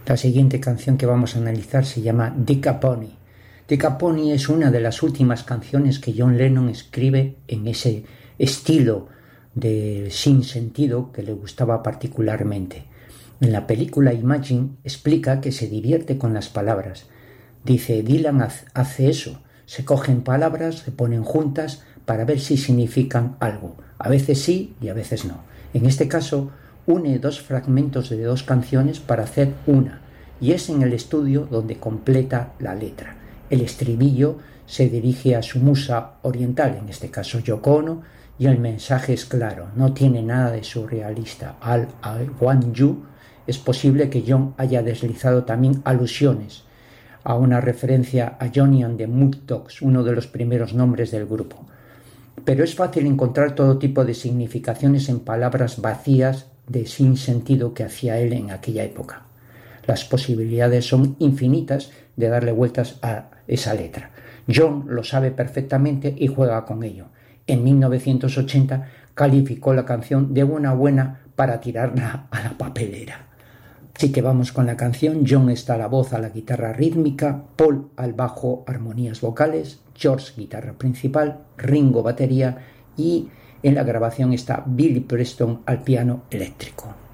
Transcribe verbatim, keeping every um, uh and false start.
La siguiente canción que vamos a analizar se llama Dick a Pony. Dick a Pony es una de las últimas canciones que John Lennon escribe en ese estilo de sin sentido que le gustaba particularmente. En la película Imagine explica que se divierte con las palabras. Dice, Dylan hace eso, se cogen palabras, se ponen juntas para ver si significan algo. A veces sí y a veces no. En este caso, une dos fragmentos de dos canciones para hacer una, y es en el estudio donde completa la letra. El estribillo se dirige a su musa oriental, en este caso Yoko Ono, y el mensaje es claro, no tiene nada de surrealista. Al I Want You, es posible que John haya deslizado también alusiones a una referencia a Johnny and the Mood Dogs, uno de los primeros nombres del grupo. Pero es fácil encontrar todo tipo de significaciones en palabras vacías de sin sentido que hacía él en aquella época. Las posibilidades son infinitas de darle vueltas a esa letra. John lo sabe perfectamente y juega con ello. En mil novecientos ochenta calificó la canción de una buena para tirarla a la papelera. Así que vamos con la canción. John está a la voz, a la guitarra rítmica, Paul al bajo, armonías vocales, George guitarra principal, Ringo batería y en la grabación está Billy Preston al piano eléctrico.